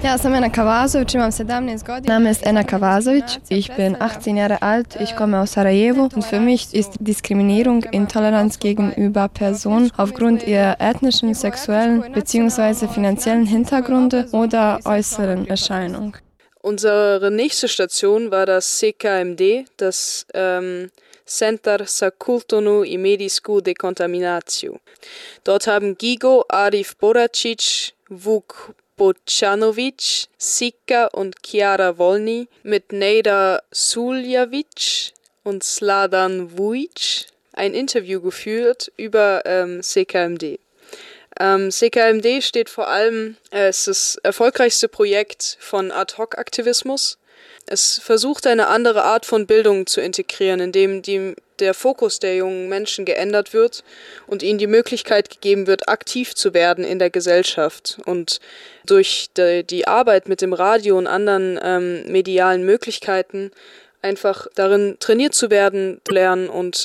Ja sam Ena Kavazović, imam 17 godina. Mein Name ist Ena Kavazović, ich bin 18 Jahre alt, ich komme aus Sarajevo und für mich ist Diskriminierung Intoleranz gegenüber Personen aufgrund ihrer ethnischen, sexuellen bzw. finanziellen Hintergründe oder äußeren Erscheinung. Unsere nächste Station war das CKMD, das Centar za kulturnu i medijsku dekontaminaciju. Dort haben Gigo, Arif Boracic, Vuk Bocanovic, Sika und Chiara Volny mit Nejda Suljavic und Sladan Vujic ein Interview geführt über CKMD. CKMD steht vor allem, es ist das erfolgreichste Projekt von Ad-Hoc-Aktivismus. Es versucht, eine andere Art von Bildung zu integrieren, indem der Fokus der jungen Menschen geändert wird und ihnen die Möglichkeit gegeben wird, aktiv zu werden in der Gesellschaft und durch die Arbeit mit dem Radio und anderen medialen Möglichkeiten einfach darin trainiert zu werden, lernen und